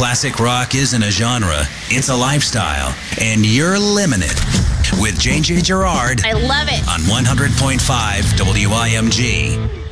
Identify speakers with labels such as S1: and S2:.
S1: Classic rock isn't a genre, it's a lifestyle, and you're living it. With J.J. Gerard
S2: I love it.
S1: on 100.5 WIMG.